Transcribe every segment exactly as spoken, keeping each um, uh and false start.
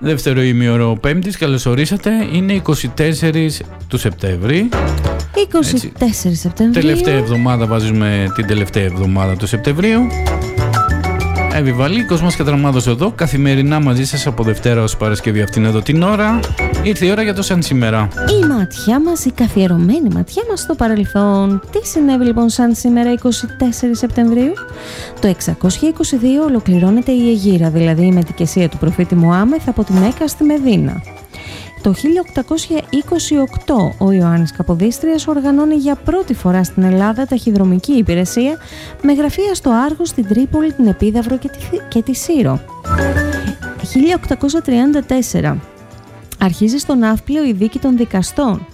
Δεύτερο ημίωρο Πέμπτης, καλώς ορίσατε. Είναι είκοσι τέσσερις του Σεπτέμβρη. είκοσι τέσσερις Σεπτεμβρίου. Τελευταία εβδομάδα, βάζουμε την τελευταία εβδομάδα του Σεπτεμβρίου. Εύη Βαλίκος μας και Τραμάδος εδώ, καθημερινά μαζί σας από Δευτέρα ως Παρασκευή αυτήν εδώ την ώρα. Ήρθε η ώρα για το σαν σήμερα. Η ματιά μας, η καθιερωμένη ματιά μας στο παρελθόν. Τι συνέβη λοιπόν σαν σήμερα είκοσι τέσσερις Σεπτεμβρίου? Το εξακόσια είκοσι δύο ολοκληρώνεται η Αιγύρα, δηλαδή η μετικεσία του προφήτη Μωάμεθ από τη Μέκα στη Μεδίνα. Το χίλια οκτακόσια είκοσι οκτώ ο Ιωάννης Καποδίστριας οργανώνει για πρώτη φορά στην Ελλάδα ταχυδρομική υπηρεσία με γραφεία στο Άργο, στην Τρίπολη, την Επίδαυρο και τη, και τη Σύρο. χίλια οκτακόσια τριάντα τέσσερα αρχίζει στο Ναύπλιο η δίκη των δικαστών.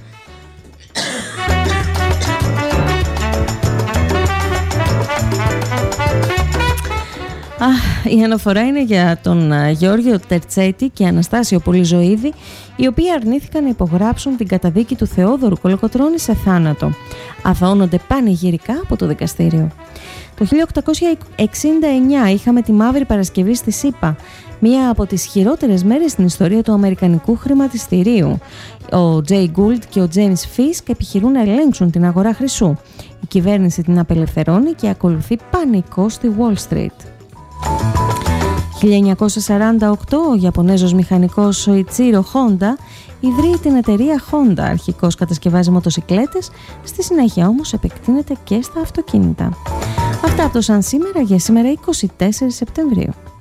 Ah, η αναφορά είναι για τον uh, Γεώργιο Τερτσέτη και Αναστάσιο Πολυζωίδη, οι οποίοι αρνήθηκαν να υπογράψουν την καταδίκη του Θεόδωρου Κολοκοτρώνη σε θάνατο. Αθωώνονται πανηγυρικά από το δικαστήριο. Το χίλια οκτακόσια εξήντα εννιά είχαμε τη Μαύρη Παρασκευή στη ΣΥΠΑ, μία από τις χειρότερες μέρες στην ιστορία του αμερικανικού χρηματιστηρίου. Ο Τζέι Γκούλτ και ο Τζέιμς Φίσκ επιχειρούν να ελέγξουν την αγορά χρυσού. Η κυβέρνηση την απελευθερώνει και ακολουθεί πανικό στη Wall Street. χίλια εννιακόσια σαράντα οκτώ ο Ιαπωνέζος μηχανικός Σοϊτσίρο Χόντα ιδρύει την εταιρεία Honda. Αρχικώς κατασκευάζει μοτοσικλέτες, στη συνέχεια όμως επεκτείνεται και στα αυτοκίνητα. Αυτά από το σαν σήμερα για σήμερα είκοσι τέσσερις Σεπτεμβρίου.